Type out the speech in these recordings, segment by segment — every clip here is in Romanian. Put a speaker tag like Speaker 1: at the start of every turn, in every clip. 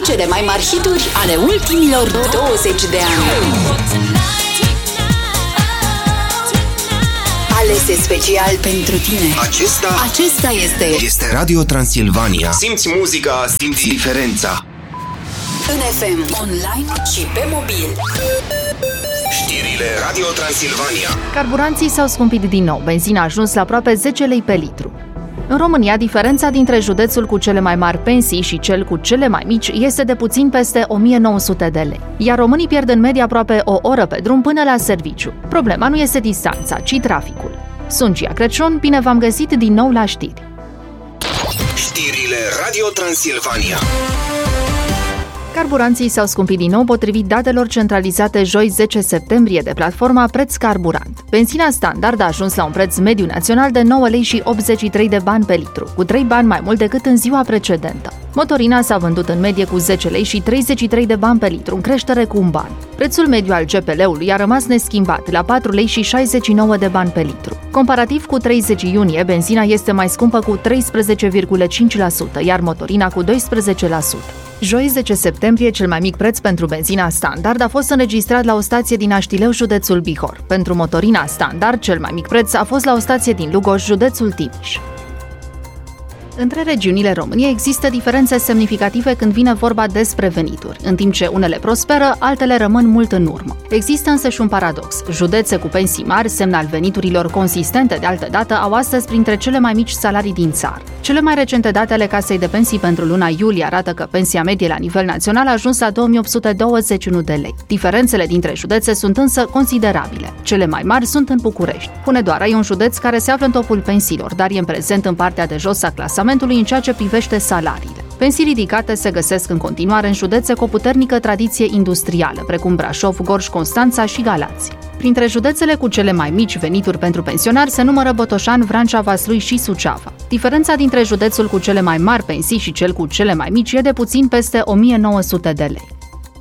Speaker 1: cele mai mari hituri ale ultimilor 20 de ani. Alese special pentru tine. Acesta este
Speaker 2: Radio Transilvania. Simți muzica, simți diferența.
Speaker 1: în FM, online și pe mobil.
Speaker 2: Știrile Radio Transilvania.
Speaker 3: Carburanții s-au scumpit din nou. Benzina a ajuns la aproape 10 lei pe litru. În România, diferența dintre județul cu cele mai mari pensii și cel cu cele mai mici este de puțin peste 1900 de lei. Iar românii pierd în medie aproape o oră pe drum până la serviciu. Problema nu este distanța, ci traficul. Sunt Gia Crăciun, bine v-am găsit din nou la știri.
Speaker 2: Știrile Radio Transilvania.
Speaker 3: Carburanții s-au scumpit din nou potrivit datelor centralizate joi 10 septembrie de platforma Preț Carburant. Benzina standard a ajuns la un preț mediu național de 9 lei și 83 de bani pe litru, cu 3 bani mai mult decât în ziua precedentă. Motorina s-a vândut în medie cu 10 lei și 33 de bani pe litru, în creștere cu un ban. Prețul mediu al GPL-ului a rămas neschimbat, la 4 lei și 69 de bani pe litru. Comparativ cu 30 iunie, benzina este mai scumpă cu 13,5%, iar motorina cu 12%. Joi 10 septembrie, cel mai mic preț pentru benzina standard a fost înregistrat la o stație din Aștileu, județul Bihor. Pentru motorina standard, cel mai mic preț a fost la o stație din Lugoj, județul Timiș. Între regiunile României există diferențe semnificative când vine vorba despre venituri. În timp ce unele prosperă, altele rămân mult în urmă. Există însă și un paradox. Județe cu pensii mari, semn al veniturilor consistente de altă dată, au astăzi printre cele mai mici salarii din țară. Cele mai recente date ale Casei de Pensii pentru luna iulie arată că pensia medie la nivel național a ajuns la 2821 de lei. Diferențele dintre județe sunt însă considerabile. Cele mai mari sunt în București. Hunedoara e un județ care se află în topul pensiilor, dar e în prezent în partea de jos a clasamentului în ceea ce privește salariile. Pensii ridicate se găsesc în continuare în județe cu o puternică tradiție industrială, precum Brașov, Gorj, Constanța și Galați. Printre județele cu cele mai mici venituri pentru pensionari se numără Botoșan, Vrancea, Vaslui și Suceava. Diferența dintre județul cu cele mai mari pensii și cel cu cele mai mici e de puțin peste 1900 de lei.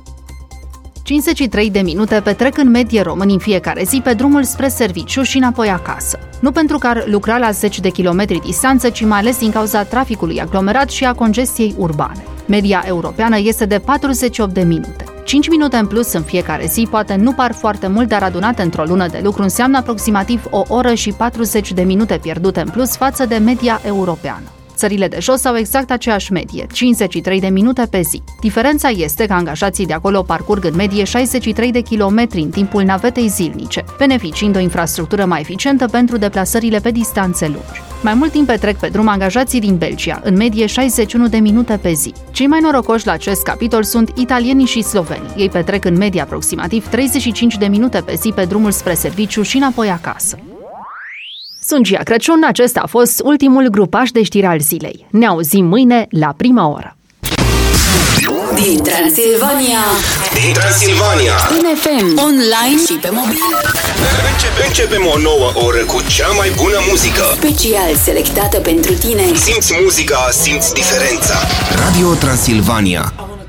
Speaker 3: 53 de minute petrec în medie românii în fiecare zi pe drumul spre serviciu și înapoi acasă. Nu pentru că ar lucra la 10 de kilometri distanță, ci mai ales din cauza traficului aglomerat și a congestiei urbane. Media europeană este de 48 de minute. 5 minute în plus în fiecare zi poate nu par foarte mult, dar adunate într-o lună de lucru înseamnă aproximativ o oră și 40 de minute pierdute în plus față de media europeană. Țările de jos au exact aceeași medie, 53 de minute pe zi. Diferența este că angajații de acolo parcurg în medie 63 de kilometri în timpul navetei zilnice, beneficiind o infrastructură mai eficientă pentru deplasările pe distanțe lungi. Mai mult timp petrec pe drum angajații din Belgia, în medie 61 de minute pe zi. Cei mai norocoși la acest capitol sunt italienii și slovenii. Ei petrec în medie aproximativ 35 de minute pe zi pe drumul spre serviciu și înapoi acasă. Sunt Gia Crăciun, acesta a fost ultimul grupaj de știri al zilei. Ne auzim mâine la prima oră.
Speaker 1: Din Transilvania, în FM, online și pe mobil.
Speaker 2: Începem o nouă oră cu cea mai bună muzică.
Speaker 1: Special selectată pentru tine.
Speaker 2: Simți muzica, simți diferența. Radio Transilvania.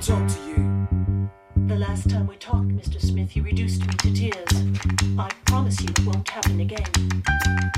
Speaker 4: The last time we talked, Mr. Smith, you reduced me to tears. I promise you it won't happen again.